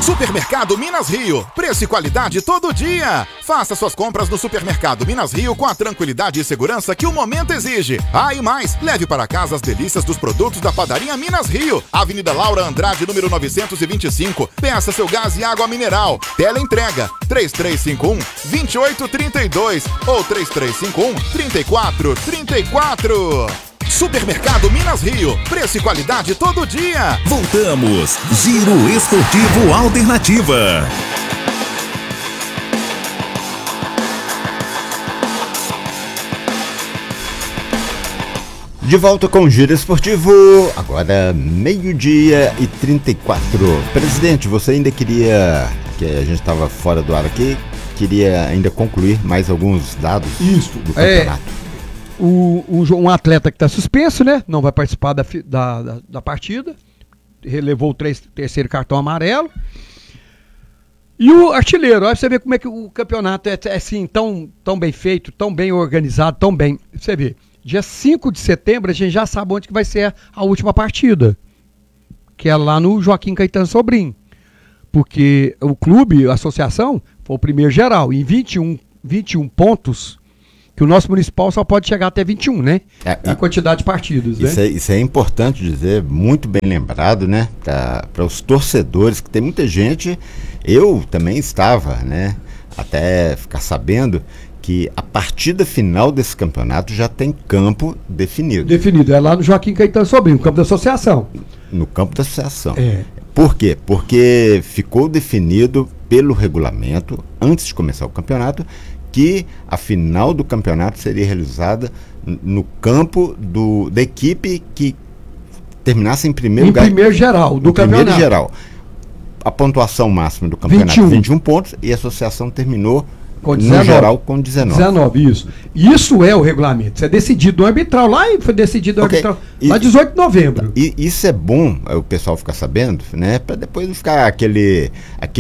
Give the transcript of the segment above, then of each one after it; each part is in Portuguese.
Supermercado Minas Rio, preço e qualidade todo dia. Faça suas compras no Supermercado Minas Rio com a tranquilidade e segurança que o momento exige. E mais, leve para casa as delícias dos produtos da Padaria Minas Rio. Avenida Laura Andrade, número 925. Peça seu gás e água mineral. Teleentrega 3351-2832 ou 3351-3434. Supermercado Minas Rio, preço e qualidade todo dia. Voltamos, Giro Esportivo Alternativa. De volta com o Giro Esportivo, agora 12h34. Presidente, você ainda queria, que a gente estava fora do ar aqui, queria ainda concluir mais alguns dados do campeonato. Um atleta que está suspenso, né? Não vai participar da partida. Relevou o terceiro cartão amarelo. E o artilheiro, olha pra você ver como é que o campeonato é assim, tão bem feito, tão bem organizado, tão bem. Você vê, dia 5 de setembro a gente já sabe onde que vai ser a última partida. Que é lá no Joaquim Caetano Sobrinho. Porque o clube, a associação, foi o primeiro geral. Em 21 pontos, que o nosso municipal só pode chegar até 21, né? A quantidade de partidos, né? Isso é importante dizer, muito bem lembrado, né? Para os torcedores, que tem muita gente, eu também estava, né? Até ficar sabendo que a partida final desse campeonato já tem campo definido. Definido, é lá no Joaquim Caetano Sobrinho, no campo da associação. No campo da associação. Por quê? Porque ficou definido pelo regulamento, antes de começar o campeonato, que a final do campeonato seria realizada no campo da equipe que terminasse em primeiro lugar. Primeiro geral do campeonato. Primeiro geral. A pontuação máxima do campeonato, 21 pontos, e a associação terminou com 19. No geral com 19. Isso é o regulamento. Isso é decidido no arbitral. Lá e foi decidido no arbitral. Lá 18 de novembro. E isso é bom o pessoal ficar sabendo, né? Para depois não ficar aquele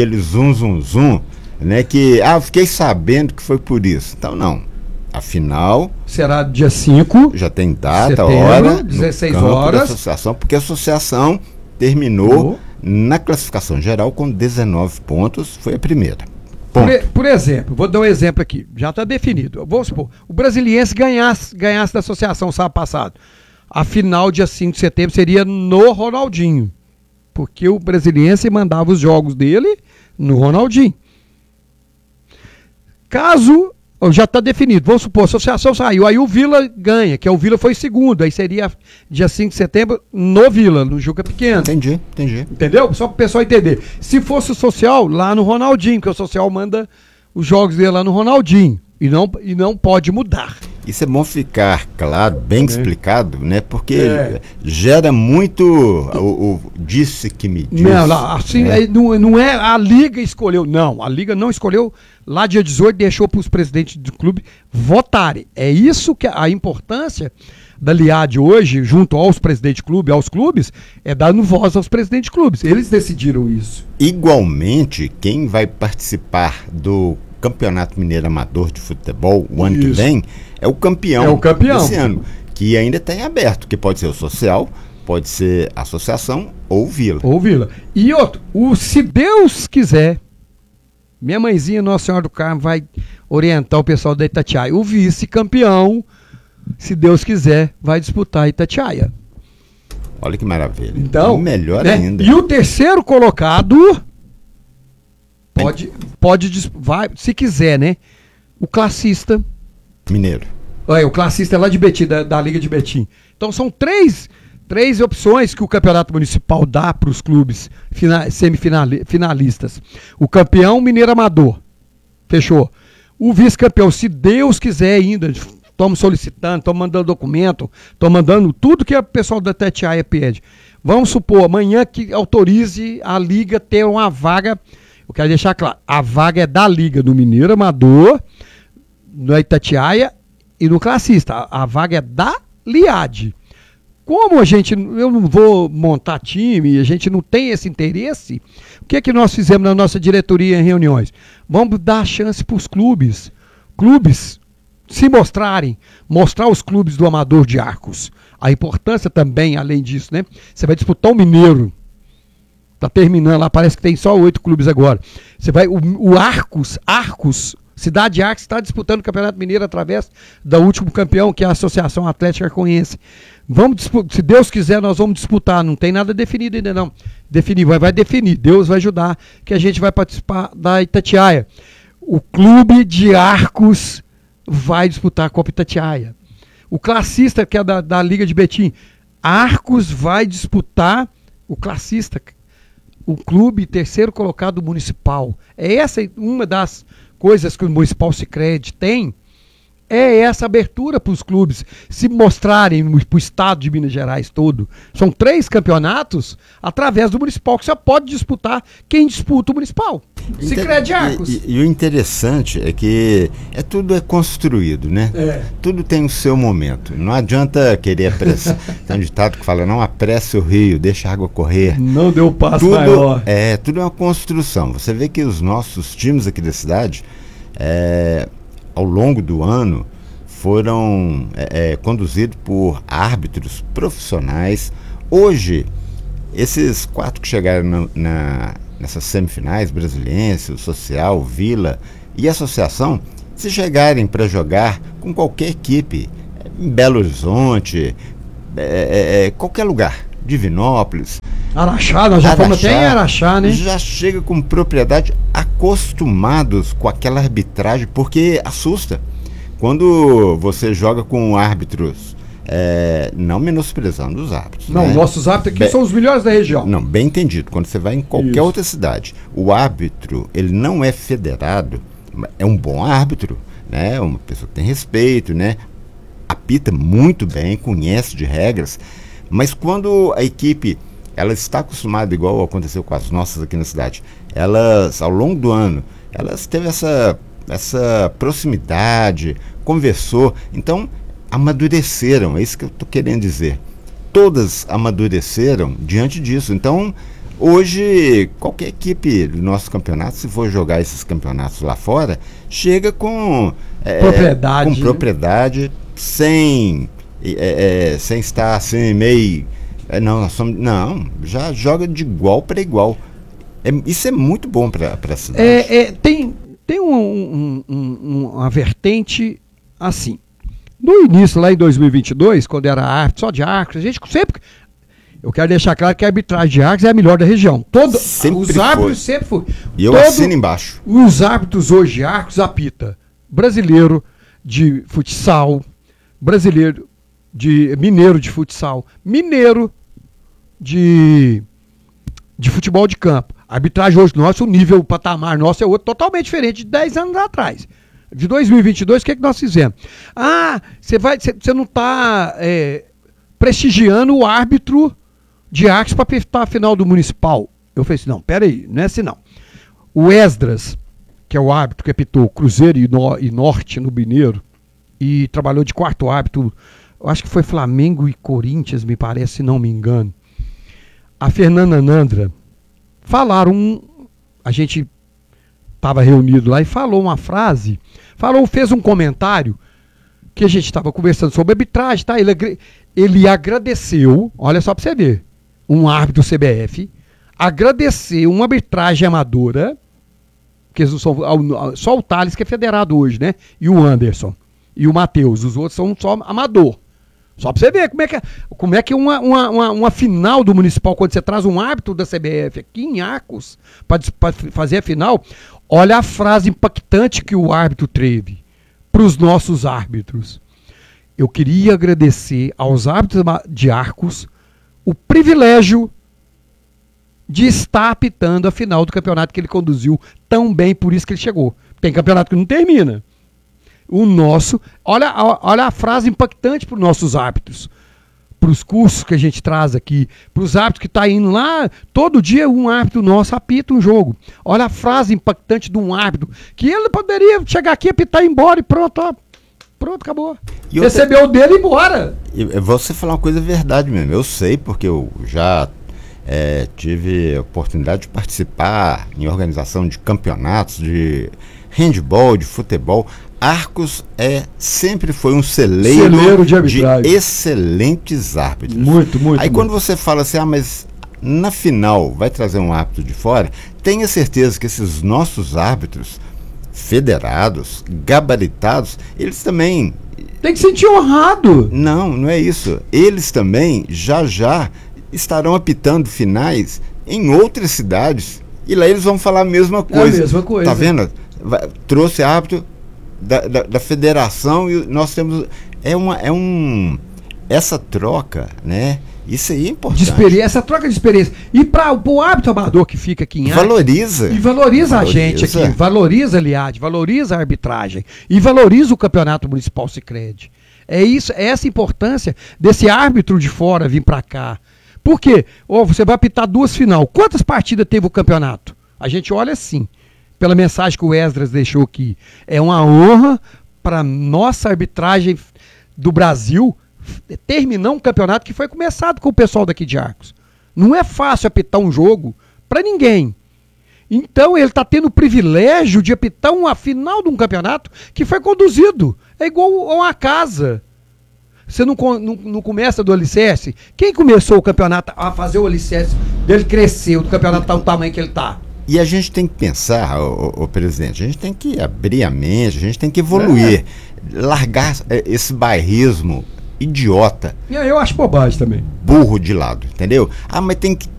zum, né, que, fiquei sabendo que foi por isso. Então, não. Afinal, será dia 5. Já tem data, setembro, hora. 16 horas. Da associação, porque a associação terminou na classificação geral com 19 pontos. Foi a primeira. Por exemplo, vou dar um exemplo aqui. Já está definido. Vamos supor, o Brasiliense ganhasse da associação sábado passado. A final, dia 5 de setembro, seria no Ronaldinho. Porque o Brasiliense mandava os jogos dele no Ronaldinho. Caso, já está definido, vamos supor, a associação saiu, aí o Vila ganha, que o Vila foi segundo, aí seria dia 5 de setembro no Vila, no Juca Pequeno. Entendi. Entendeu? Só para o pessoal entender. Se fosse o social, lá no Ronaldinho, que o social manda os jogos dele lá no Ronaldinho, e não pode mudar. Isso é bom ficar claro, bem explicado, né? Porque gera muito o disse que me disse. Não, assim, não é a Liga escolheu, não. A Liga não escolheu. Lá dia 18 deixou para os presidentes do clube votarem. É isso que a importância da LIAD hoje, junto aos presidentes de clube, aos clubes, é dando voz aos presidentes de clubes. Eles decidiram isso. Igualmente, quem vai participar do Campeonato Mineiro Amador de Futebol o ano que vem é o campeão desse ano, que ainda está em aberto, que pode ser o social, pode ser a associação ou o Vila. E outro, se Deus quiser, minha mãezinha Nossa Senhora do Carmo vai orientar o pessoal da Itatiaia. O vice-campeão, se Deus quiser, vai disputar Itatiaia. Olha que maravilha. Então, melhor ainda. E o terceiro colocado vai, se quiser, né? O classista mineiro. O classista é lá de Betim, da Liga de Betim. Então são três opções que o campeonato municipal dá para os clubes semifinalistas. O campeão mineiro amador. Fechou. O vice-campeão, se Deus quiser ainda, estamos solicitando, estamos mandando documento, estamos mandando tudo que o pessoal da Itatiaia pede. Vamos supor, amanhã que autorize a Liga ter uma vaga. Eu quero deixar claro, a vaga é da Liga do Mineiro Amador, da Itatiaia e no classista. A vaga é da LIAD. Como eu não vou montar time, a gente não tem esse interesse, o que é que nós fizemos na nossa diretoria em reuniões? Vamos dar chance para os clubes se mostrarem, mostrar os clubes do Amador de Arcos. A importância também, além disso, né? Você vai disputar o Mineiro. Tá terminando lá, parece que tem só 8 clubes agora. Você vai, o Arcos, Cidade de Arcos está disputando o Campeonato Mineiro através do último campeão, que é a Associação Atlética Arcoense. Se Deus quiser, nós vamos disputar. Não tem nada definido ainda não. Vai definir. Deus vai ajudar, que a gente vai participar da Itatiaia. O Clube de Arcos vai disputar a Copa Itatiaia. O classista, que é da Liga de Betim, Arcos vai disputar o classista, o clube terceiro colocado municipal. É essa uma das coisas que o Municipal Sicredi tem, é essa abertura para os clubes se mostrarem para o estado de Minas Gerais todo. São 3 campeonatos através do Municipal, que só pode disputar quem disputa o Municipal. Sicredi Arcos. E o interessante é que tudo é construído, né? Tudo tem o seu momento. Não adianta querer apressar. Tem um ditado que fala, não apresse o rio, deixa a água correr. Não deu passo maior. Tudo é uma construção. Você vê que os nossos times aqui da cidade, ao longo do ano, foram conduzidos por árbitros profissionais. Hoje, esses 4 que chegaram nessas semifinais, Brasiliense, o Social, Vila e Associação, se chegarem para jogar com qualquer equipe, em Belo Horizonte, qualquer lugar, Divinópolis, Araxá, nós já fomos até em Araxá, né? Já chega com propriedade, acostumados com aquela arbitragem, porque assusta. Quando você joga com árbitros, não menosprezando os árbitros. Não, né? Nossos árbitros aqui são os melhores da região. Não, bem entendido. Quando você vai em qualquer outra cidade, o árbitro, ele não é federado, é um bom árbitro, né? Uma pessoa que tem respeito, né? Apita muito bem, conhece de regras, mas quando a equipe, ela está acostumada, igual aconteceu com as nossas aqui na cidade, elas, ao longo do ano, elas teve essa proximidade, conversou, então amadureceram, é isso que eu estou querendo dizer. Todas amadureceram diante disso. Então, hoje, qualquer equipe do nosso campeonato, se for jogar esses campeonatos lá fora, chega com propriedade, sem estar assim meio... já joga de igual para igual. Isso é muito bom para a cidade. Tem uma vertente assim. No início, lá em 2022, quando era árbitro só de Arcos, a gente sempre... Eu quero deixar claro que a arbitragem de Arcos é a melhor da região. Os árbitros sempre foi. E eu assino embaixo. Os árbitros hoje de Arcos apita brasileiro de futsal, brasileiro de mineiro de futsal, mineiro de futebol de campo. A arbitragem hoje nosso, o nível, o patamar nosso é outro, totalmente diferente de 10 anos atrás. De 2022, o que nós fizemos? Você não está prestigiando o árbitro de Arcos para apitar a final do Municipal. Eu falei assim, não, peraí, não é assim não. O Esdras, que é o árbitro que apitou Cruzeiro e Norte no Mineiro, e trabalhou de quarto árbitro, eu acho que foi Flamengo e Corinthians, me parece, se não me engano. A Fernanda Nandra, a gente estava reunido lá e falou uma frase, fez um comentário que a gente estava conversando sobre arbitragem, tá? Ele agradeceu, olha só para você ver, um árbitro CBF, agradeceu uma arbitragem amadora, porque só o Thales que é federado hoje, né? E o Anderson, e o Matheus, os outros são só amador. Só pra você ver como é que uma final do Municipal, quando você traz um árbitro da CBF aqui em Arcos para fazer a final, olha a frase impactante que o árbitro teve para os nossos árbitros. Eu queria agradecer aos árbitros de Arcos o privilégio de estar apitando a final do campeonato que ele conduziu tão bem, por isso que ele chegou. Tem campeonato que não termina. O nosso, olha a frase impactante para os nossos árbitros, para os cursos que a gente traz aqui, para os árbitros que estão indo lá, todo dia um árbitro nosso apita um jogo. Olha a frase impactante de um árbitro, que ele poderia chegar aqui, apitar e ir embora e pronto, acabou. Recebeu o dele e ir embora. Você falar uma coisa verdade mesmo, eu sei porque eu já tive a oportunidade de participar em organização de campeonatos de handball, de futebol. Arcos sempre foi um celeiro de excelentes árbitros. Muito. Aí quando você fala assim, mas na final vai trazer um árbitro de fora, tenha certeza que esses nossos árbitros federados, gabaritados, eles também... Tem que sentir honrado. Não é isso. Eles também já estarão apitando finais em outras cidades. E lá eles vão falar a mesma coisa. É a mesma coisa. Tá vendo? Trouxe árbitro da federação e nós temos... Essa troca, né? Isso aí é importante. Essa troca de experiência. E para o árbitro amador que fica aqui em valoriza. E valoriza a gente aqui. Valoriza a Liad, valoriza a arbitragem. E valoriza o Campeonato Municipal Sicredi. É isso, é essa importância desse árbitro de fora vir para cá. Por quê? Você vai apitar 2 final. Quantas partidas teve o campeonato? A gente olha assim, pela mensagem que o Esdras deixou aqui. É uma honra para nossa arbitragem do Brasil terminar um campeonato que foi começado com o pessoal daqui de Arcos. Não é fácil apitar um jogo para ninguém. Então ele está tendo o privilégio de apitar a final de um campeonato que foi conduzido. É igual a uma casa. Você não começa do alicerce? Quem começou o campeonato a fazer o alicerce dele crescer, o campeonato tá o tamanho que ele tá? E a gente tem que pensar, o presidente, a gente tem que abrir a mente, a gente tem que evoluir, largar esse bairrismo idiota. Eu acho bobagem também. Burro de lado, entendeu? Mas tem que